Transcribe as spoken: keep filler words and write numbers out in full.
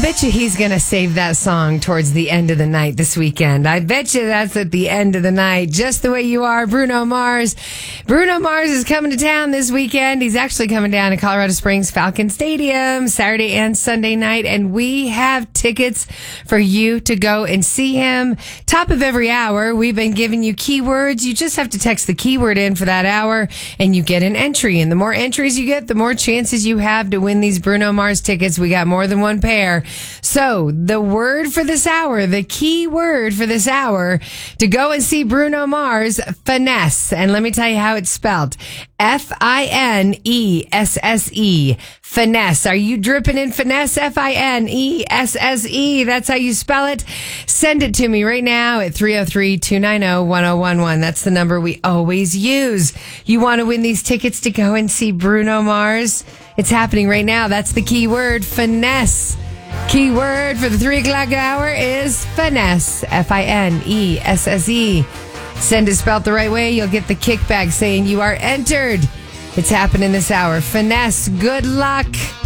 bet you he's going to save that song towards the end of the night this weekend. I bet you that's at the end of the night. Just the way you are, Bruno Mars. Bruno Mars is coming to town this weekend. He's actually coming down to Colorado Springs Falcon Stadium Saturday and Sunday night, and we have tickets for you to go and see him. Top of every hour, we've been giving you keywords. You just have to text the keyword in for that hour, and you get an entry. And the more entries you get, the more chances you have to win these Bruno Mars tickets. We got more than one pair. So the word for this hour, the key word for this hour to go and see Bruno Mars, finesse. And let me tell you how it's spelled. F I N E S S E. Finesse. Are you dripping in finesse? F I N E S S E. That's how you spell it. Send it to me right now at three oh three, two nine oh, one oh one one. That's the number we always use. You want to win these tickets to go and see Bruno Mars? It's happening right now. That's the key word, finesse. Key word for the three o'clock hour is finesse. F I N E S S E. Send it spelled the right way. You'll get the kickback saying you are entered. It's happening this hour. Finesse. Good luck.